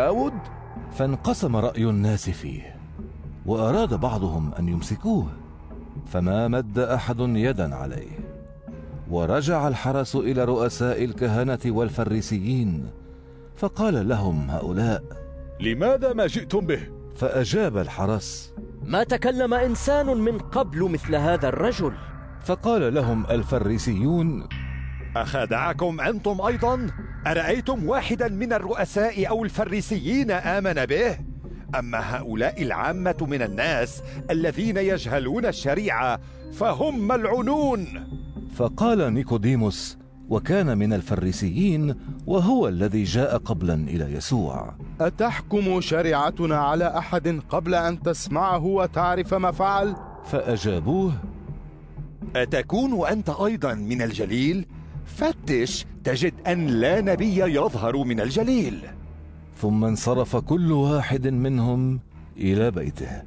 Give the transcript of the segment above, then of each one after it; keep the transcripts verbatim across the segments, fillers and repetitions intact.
داود؟ فانقسم رأي الناس فيه، وأراد بعضهم أن يمسكوه، فما مد أحد يدا عليه. ورجع الحرس إلى رؤساء الكهنة والفريسيين، فقال لهم هؤلاء: لماذا ما جئتم به؟ فأجاب الحرس: ما تكلم إنسان من قبل مثل هذا الرجل. فقال لهم الفريسيون: أخدعكم أنتم أيضا؟ أرأيتم واحدا من الرؤساء أو الفريسيين آمن به؟ أما هؤلاء العامة من الناس الذين يجهلون الشريعة فهم ملعونون. فقال نيقوديموس، وكان من الفريسيين وهو الذي جاء قبلا إلى يسوع: أتحكم شريعتنا على أحد قبل أن تسمعه وتعرف ما فعل؟ فأجابوه: أتكون أنت أيضا من الجليل؟ فتش تجد أن لا نبي يظهر من الجليل. ثم انصرف كل واحد منهم إلى بيته.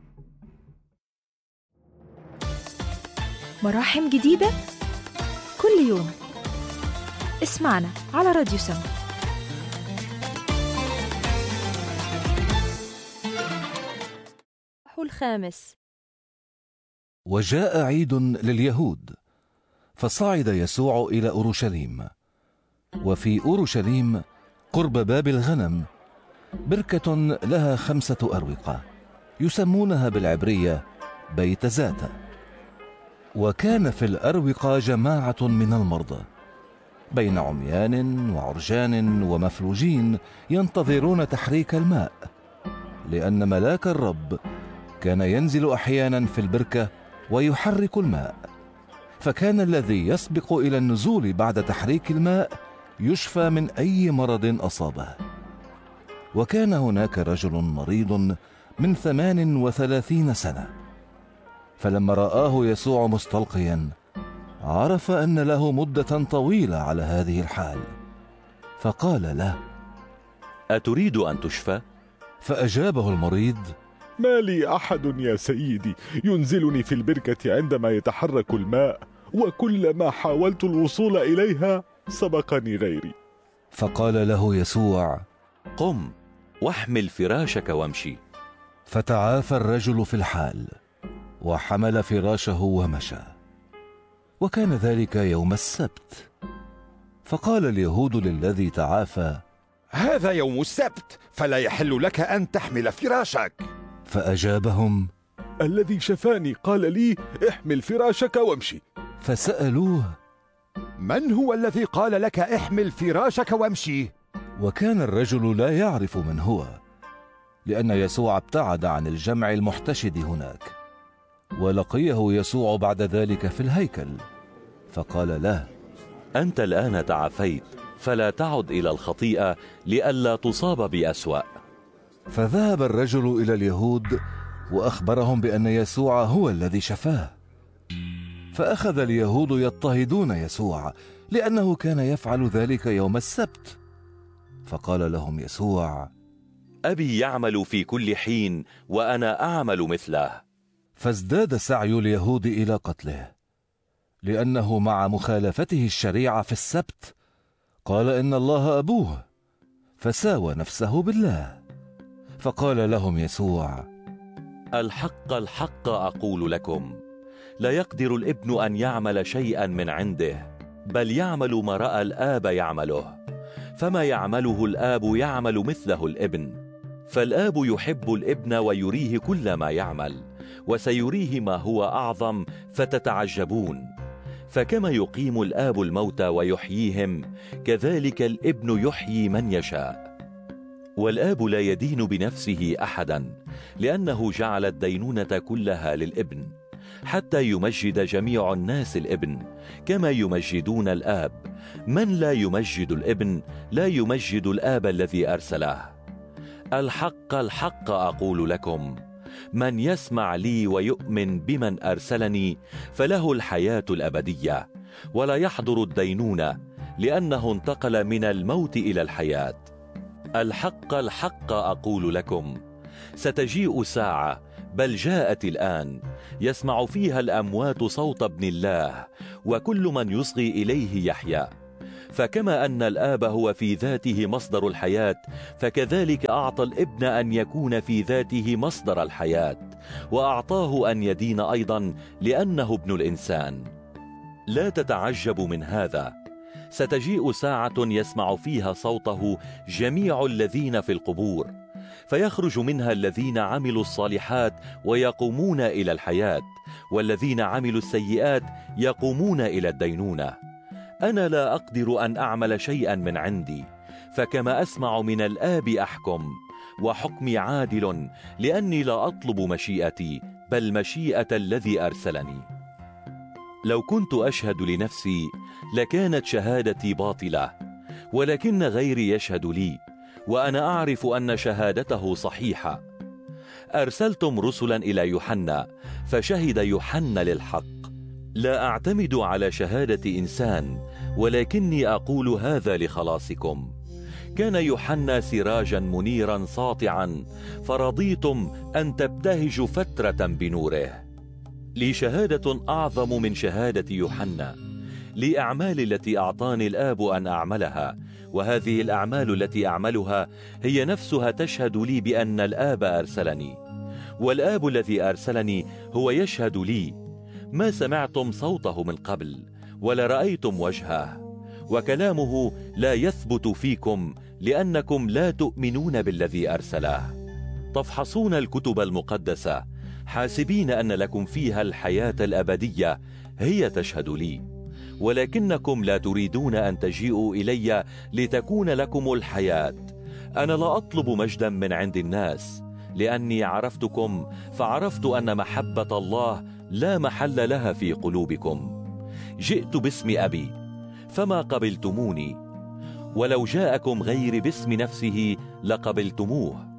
مراحم جديدة كل يوم. اسمعنا على راديو سما. الخامس. وجاء عيد لليهود، فصعد يسوع إلى أورشليم، وفي أورشليم قرب باب الغنم بركة لها خمسة أروقة يسمونها بالعبرية بيت زاتة. وكان في الأروقة جماعة من المرضى بين عميان وعرجان ومفلوجين ينتظرون تحريك الماء، لأن ملاك الرب كان ينزل أحيانا في البركة ويحرك الماء، فكان الذي يسبق إلى النزول بعد تحريك الماء يشفى من أي مرض أصابه. وكان هناك رجل مريض من ثمان وثلاثين سنة، فلما رآه يسوع مستلقيا عرف أن له مدة طويلة على هذه الحال، فقال له: أتريد أن تشفى؟ فأجابه المريض: ما لي أحد يا سيدي ينزلني في البركة عندما يتحرك الماء، وكلما حاولت الوصول إليها سبقني غيري. فقال له يسوع: قم واحمل فراشك وامشي. فتعافى الرجل في الحال وحمل فراشه ومشى. وكان ذلك يوم السبت. فقال اليهود للذي تعافى: هذا يوم السبت، فلا يحل لك أن تحمل فراشك. فأجابهم: الذي شفاني قال لي احمل فراشك وامشي. فسألوه: من هو الذي قال لك احمل فراشك وامشي؟ وكان الرجل لا يعرف من هو، لأن يسوع ابتعد عن الجمع المحتشد هناك. ولقيه يسوع بعد ذلك في الهيكل، فقال له: أنت الآن تعافيت، فلا تعد إلى الخطيئة لئلا تصاب بأسوأ. فذهب الرجل إلى اليهود وأخبرهم بأن يسوع هو الذي شفاه. فأخذ اليهود يضطهدون يسوع لأنه كان يفعل ذلك يوم السبت. فقال لهم يسوع: أبي يعمل في كل حين وأنا أعمل مثله. فازداد سعي اليهود إلى قتله، لأنه مع مخالفته الشريعة في السبت قال إن الله أبوه، فساوى نفسه بالله. فقال لهم يسوع: الحق الحق أقول لكم، لا يقدر الابن أن يعمل شيئا من عنده، بل يعمل ما رأى الآب يعمله، فما يعمله الآب يعمل مثله الابن. فالآب يحب الابن ويريه كل ما يعمل، وسيريه ما هو أعظم فتتعجبون. فكما يقيم الآب الموتى ويحييهم، كذلك الابن يحيي من يشاء. والآب لا يدين بنفسه أحدا، لأنه جعل الدينونة كلها للابن، حتى يمجد جميع الناس الابن كما يمجدون الآب. من لا يمجد الابن لا يمجد الآب الذي أرسله. الحق الحق أقول لكم، من يسمع لي ويؤمن بمن أرسلني فله الحياة الأبدية، ولا يحضر الدينونة، لأنه انتقل من الموت إلى الحياة. الحق الحق أقول لكم، ستجيء ساعة، بل جاءت الآن، يسمع فيها الأموات صوت ابن الله، وكل من يصغي إليه يحيا. فكما أن الآب هو في ذاته مصدر الحياة، فكذلك أعطى الابن أن يكون في ذاته مصدر الحياة، وأعطاه أن يدين أيضا لأنه ابن الإنسان. لا تتعجب من هذا، ستجيء ساعة يسمع فيها صوته جميع الذين في القبور، فيخرج منها الذين عملوا الصالحات ويقومون إلى الحياة، والذين عملوا السيئات يقومون إلى الدينونة. أنا لا أقدر أن أعمل شيئا من عندي، فكما أسمع من الآب أحكم، وحكمي عادل، لأني لا أطلب مشيئتي بل مشيئة الذي أرسلني. لو كنت أشهد لنفسي لكانت شهادتي باطلة، ولكن غيري يشهد لي، وأنا أعرف أن شهادته صحيحة. أرسلتم رسلا إلى يوحنا، فشهد يوحنا للحق. لا أعتمد على شهادة إنسان، ولكني أقول هذا لخلاصكم. كان يوحنا سراجا منيرا ساطعا، فرضيتم أن تبتهجوا فترة بنوره. لي شهادة أعظم من شهادة يوحنا، لي أعمال التي أعطاني الآب أن أعملها، وهذه الأعمال التي أعملها هي نفسها تشهد لي بأن الآب أرسلني، والآب الذي أرسلني هو يشهد لي. ما سمعتم صوته من قبل، ولا رأيتم وجهه، وكلامه لا يثبت فيكم، لأنكم لا تؤمنون بالذي أرسله. تفحصون الكتب المقدسة حاسبين أن لكم فيها الحياة الأبدية، هي تشهد لي، ولكنكم لا تريدون أن تجيئوا إلي لتكون لكم الحياة. أنا لا أطلب مجدا من عند الناس، لأني عرفتكم، فعرفت أن محبة الله لا محل لها في قلوبكم. جئت باسم أبي فما قبلتموني، ولو جاءكم غير باسم نفسه لقبلتموه.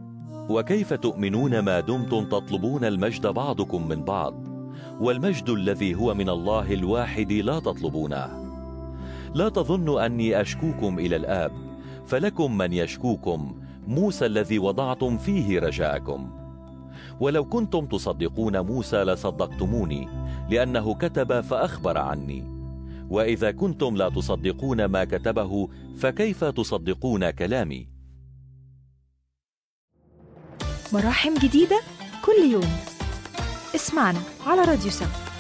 وكيف تؤمنون ما دمتم تطلبون المجد بعضكم من بعض، والمجد الذي هو من الله الواحد لا تطلبونه؟ لا تظنوا أني أشكوكم إلى الآب، فلكم من يشكوكم، موسى الذي وضعتم فيه رجاءكم. ولو كنتم تصدقون موسى لصدقتموني، لأنه كتب فأخبر عني. وإذا كنتم لا تصدقون ما كتبه، فكيف تصدقون كلامي؟ مراحم جديدة كل يوم. اسمعنا على راديو سم.